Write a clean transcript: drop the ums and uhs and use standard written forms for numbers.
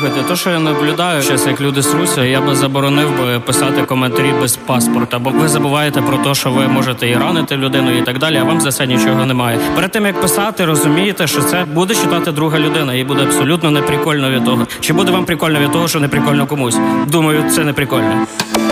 Слухайте, то, що я наблюдаю зараз, як люди сруться, я би заборонив би писати коментарі без паспорта, бо ви забуваєте про те, що ви можете і ранити людину і так далі, а вам за це нічого немає. Перед тим, як писати, розумієте, що це буде читати друга людина, і буде абсолютно неприкольно від того. Чи буде вам прикольно від того, що не прикольно комусь? Думаю, це не прикольно.